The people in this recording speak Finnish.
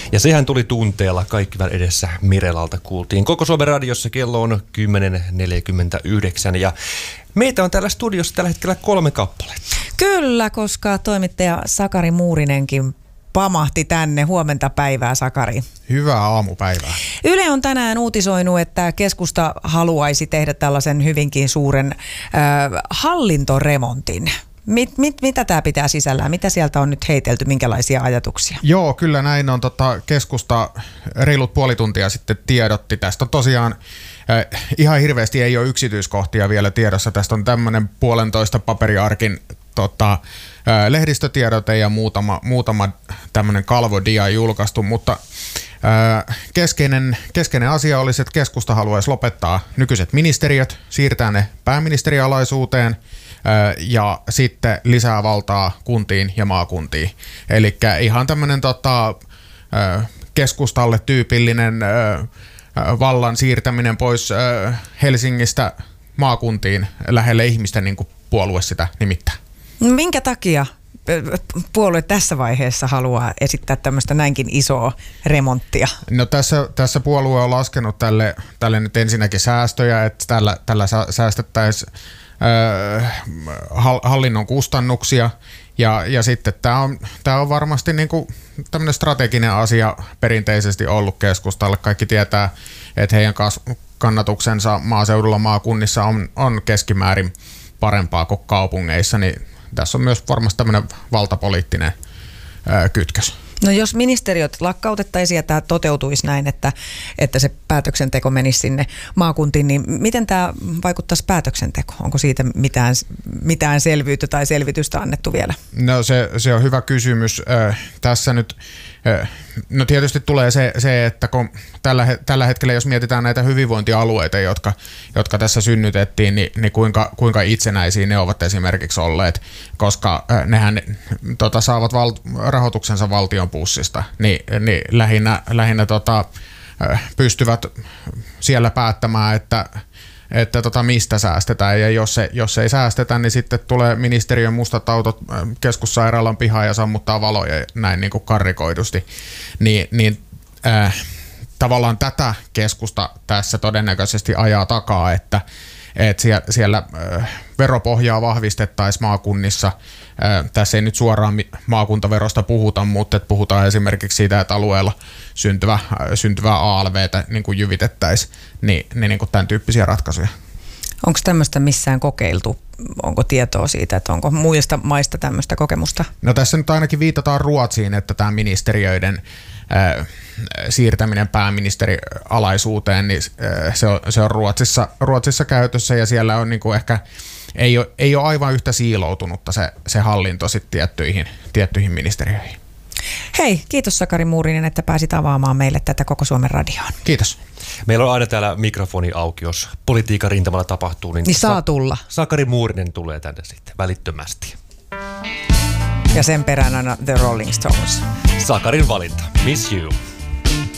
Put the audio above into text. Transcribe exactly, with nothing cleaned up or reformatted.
Ja sehän tuli tunteella, kaikki vähän edessä Mirelalta kuultiin. Koko Suomen radiossa kello on kymmenen neljäkymmentäyhdeksän ja meitä on täällä studiossa tällä hetkellä kolme kappaletta. Kyllä, koska toimittaja Sakari Muurinenkin pamahti tänne. Huomenta päivää, Sakari. Hyvää aamupäivää. Yle on tänään uutisoinut, että keskusta haluaisi tehdä tällaisen hyvinkin suuren äh, hallintoremontin. Mit, mit, mitä tämä pitää sisällään? Mitä sieltä on nyt heitelty? Minkälaisia ajatuksia? Joo, kyllä näin on. Tota, keskusta reilut puoli tuntia sitten tiedotti. Tästä on tosiaan äh, ihan hirveästi ei ole yksityiskohtia vielä tiedossa. Tästä on tämmöinen puolentoista paperiarkin tota, äh, lehdistötiedote ja muutama, muutama tämmöinen kalvodia julkaistu, mutta äh, keskeinen, keskeinen asia olisi, että keskusta haluaisi lopettaa nykyiset ministeriöt, siirtää ne pääministerialaisuuteen ja sitten lisää valtaa kuntiin ja maakuntiin. Eli ihan tämmöinen tota, keskustalle tyypillinen vallan siirtäminen pois Helsingistä maakuntiin lähelle ihmisten, niin kuin puolue sitä nimittää. Minkä takia puolue tässä vaiheessa haluaa esittää tämmöistä näinkin isoa remonttia? No tässä, tässä puolue on laskenut tälle, tälle nyt ensinnäkin säästöjä, että tällä, tällä säästettäisiin hallinnon kustannuksia ja, ja sitten tämä on, tämä on varmasti niin kuin tämmöinen strateginen asia perinteisesti ollut keskustalle. Kaikki tietää, että heidän kannatuksensa maaseudulla maakunnissa on, on keskimäärin parempaa kuin kaupungeissa, niin tässä on myös varmasti tämmöinen valtapoliittinen ää, kytkös. No jos ministeriöt lakkautettaisiin ja tämä toteutuisi näin, että, että se päätöksenteko menisi sinne maakuntiin, niin miten tämä vaikuttaisi päätöksentekoon? Onko siitä mitään, mitään selvyyttä tai selvitystä annettu vielä? No se, se on hyvä kysymys. Äh, tässä nyt, äh, no tietysti tulee se, se että kun tällä, tällä hetkellä jos mietitään näitä hyvinvointialueita, jotka, jotka tässä synnytettiin, niin, niin kuinka, kuinka itsenäisiä ne ovat esimerkiksi olleet, koska äh, nehän tota, saavat val, rahoituksensa valtion pussista, niin, niin lähinnä, lähinnä tota, pystyvät siellä päättämään, että, että tota, mistä säästetään, ja jos, se, jos ei säästetä, niin sitten tulee ministeriön mustat autot keskussairaalan pihaan ja sammuttaa valoja näin niin kuin karrikoidusti, niin, niin äh, tavallaan tätä keskusta tässä todennäköisesti ajaa takaa, että että siellä, siellä äh, veropohjaa vahvistettaisiin maakunnissa. Äh, tässä ei nyt suoraan maakuntaverosta puhuta, mutta että puhutaan esimerkiksi siitä, että alueella syntyvä, äh, syntyvää A L V:tä niin kuin jyvitettäisiin, niin, niin, niin kuin tämän tyyppisiä ratkaisuja. Onko tämmöistä missään kokeiltu? Onko tietoa siitä, että onko muista maista tämmöistä kokemusta? No tässä nyt ainakin viitataan Ruotsiin, että tämä ministeriöiden äh, siirtäminen pääministerialaisuuteen, niin äh, se on, se on Ruotsissa, Ruotsissa käytössä ja siellä on niin kuin ehkä ei ole, ei ole aivan yhtä siiloutunutta se, se hallinto sitten tiettyihin, tiettyihin ministeriöihin. Hei, kiitos Sakari Muurinen, että pääsit avaamaan meille tätä Koko Suomen radioon. Kiitos. Meillä on aina täällä mikrofoni auki, jos politiikan rintamalla tapahtuu. Niin, niin saa tulla. Sakari Muurinen tulee tänne sitten välittömästi. Ja sen perään aina The Rolling Stones. Sakarin valinta. Miss You.